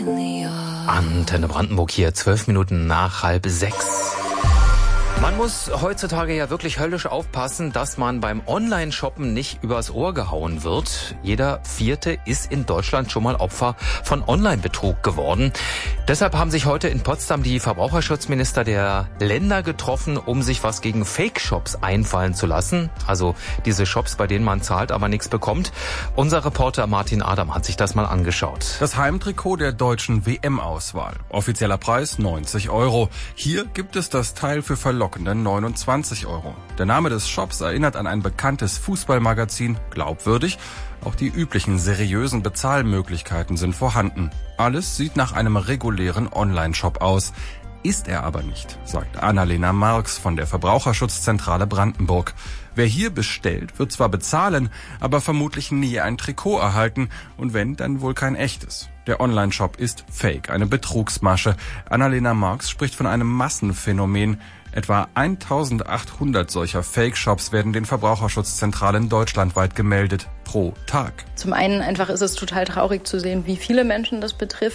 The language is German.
Antenne Brandenburg hier, 12 Minuten nach 5:30. Man muss heutzutage ja wirklich höllisch aufpassen, dass man beim Online-Shoppen nicht übers Ohr gehauen wird. Jeder Vierte ist in Deutschland schon mal Opfer von Online-Betrug geworden. Deshalb haben sich heute in Potsdam die Verbraucherschutzminister der Länder getroffen, um sich was gegen Fake-Shops einfallen zu lassen. Also diese Shops, bei denen man zahlt, aber nichts bekommt. Unser Reporter Martin Adam hat sich das mal angeschaut. Das Heimtrikot der deutschen WM-Auswahl. Offizieller Preis 90 €. Hier gibt es das Teil für verlockende 29 €. Der Name des Shops erinnert an ein bekanntes Fußballmagazin, glaubwürdig. Auch die üblichen seriösen Bezahlmöglichkeiten sind vorhanden. Alles sieht nach einem regulären Online-Shop aus. Ist er aber nicht, sagt Annalena Marx von der Verbraucherschutzzentrale Brandenburg. Wer hier bestellt, wird zwar bezahlen, aber vermutlich nie ein Trikot erhalten und wenn, dann wohl kein echtes. Der Online-Shop ist Fake, eine Betrugsmasche. Annalena Marx spricht von einem Massenphänomen. Etwa 1800 solcher Fake-Shops werden den Verbraucherschutzzentralen deutschlandweit gemeldet pro Tag. Zum einen einfach ist es total traurig zu sehen, wie viele Menschen das betrifft.